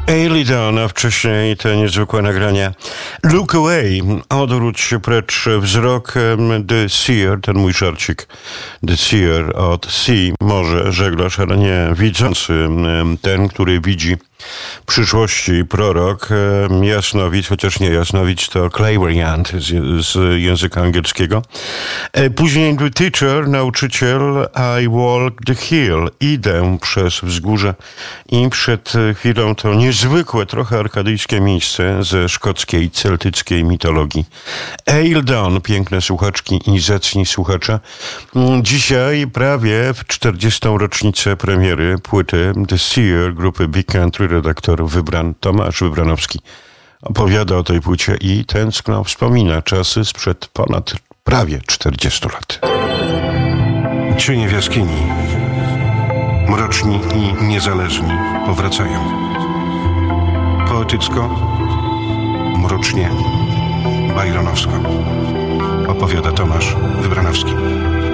Ailidon, a wcześniej te niezwykłe nagrania. Look away, odwróć się precz wzrokiem. The seer, ten mój żarcik. The seer od sea, morze, żeglarz, ale nie widzący, ten, który widzi przyszłości, prorok, jasnowidz, chociaż nie jasnowidz, to clairvoyant z języka angielskiego. Później the teacher, nauczyciel, I walk the hill, idę przez wzgórze i przed chwilą to niezwykłe, trochę arkadyjskie miejsce ze szkockiej, celtyckiej mitologii. Ailidon, piękne słuchaczki i zacni słuchacze. Dzisiaj prawie w 40. rocznicę premiery płyty The Seer grupy Big Country, redaktor Tomasz Wybranowski opowiada o tej płycie i tęskno wspomina czasy sprzed ponad prawie 40 lat. Cienie w jaskini, mroczni i niezależni powracają. Poetycko, mrocznie, bajronowsko. Opowiada Tomasz Wybranowski.